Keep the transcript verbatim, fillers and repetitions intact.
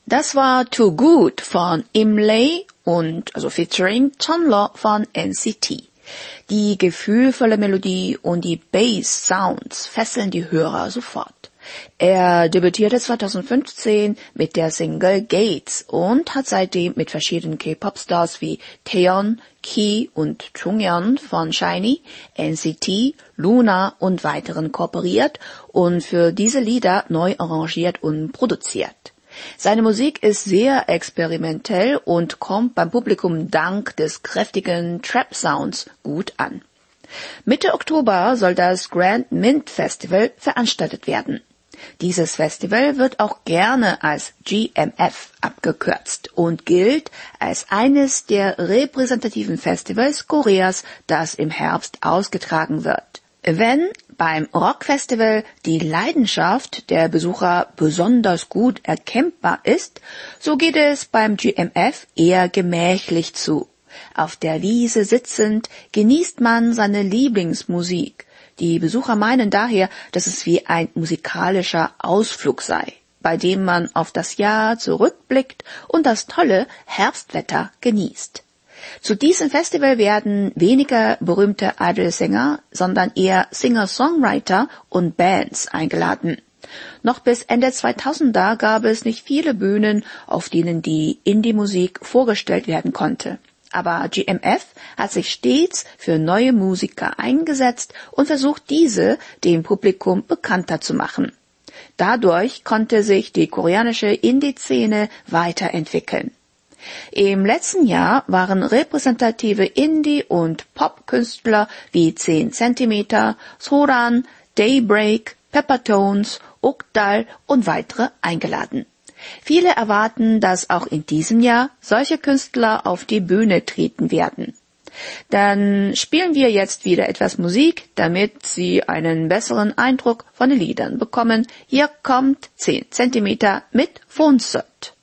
Das war Too Good von Imlay und also featuring Chunlo von N C T. Die gefühlvolle Melodie und die Bass-Sounds fesseln die Hörer sofort. Er debütierte zweitausendfünfzehn mit der Single Gates und hat seitdem mit verschiedenen K-Pop-Stars wie Taeyeon, Key und Jonghyun von SHINee, N C T, Luna und weiteren kooperiert und für diese Lieder neu arrangiert und produziert. Seine Musik ist sehr experimentell und kommt beim Publikum dank des kräftigen Trap-Sounds gut an. Mitte Oktober soll das Grand Mint Festival veranstaltet werden. Dieses Festival wird auch gerne als G M F abgekürzt und gilt als eines der repräsentativen Festivals Koreas, das im Herbst ausgetragen wird. Wenn beim Rockfestival die Leidenschaft der Besucher besonders gut erkennbar ist, so geht es beim G M F eher gemächlich zu. Auf der Wiese sitzend genießt man seine Lieblingsmusik. Die Besucher meinen daher, dass es wie ein musikalischer Ausflug sei, bei dem man auf das Jahr zurückblickt und das tolle Herbstwetter genießt. Zu diesem Festival werden weniger berühmte Idol-Sänger, sondern eher Singer-Songwriter und Bands eingeladen. Noch bis Ende zweitausender gab es nicht viele Bühnen, auf denen die Indie-Musik vorgestellt werden konnte. Aber G M F hat sich stets für neue Musiker eingesetzt und versucht, diese dem Publikum bekannter zu machen. Dadurch konnte sich die koreanische Indie-Szene weiterentwickeln. Im letzten Jahr waren repräsentative Indie- und Pop-Künstler wie zehn Zentimeter, Soran, Daybreak, Peppertones, Ukdal und weitere eingeladen. Viele erwarten, dass auch in diesem Jahr solche Künstler auf die Bühne treten werden. Dann spielen wir jetzt wieder etwas Musik, damit Sie einen besseren Eindruck von den Liedern bekommen. Hier kommt zehn Zentimeter mit Phonsot.